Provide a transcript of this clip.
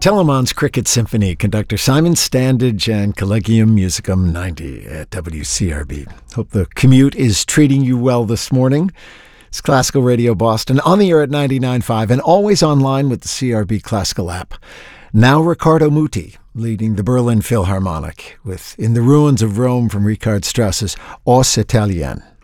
Teleman's Cricket Symphony, conductor Simon Standage and Collegium Musicum 90 at WCRB. Hope the commute is treating you well this morning. It's Classical Radio Boston, on the air at 99.5 and always online with the CRB Classical app. Now Riccardo Muti, leading the Berlin Philharmonic with In the Ruins of Rome from Richard Strauss's Aus Italien.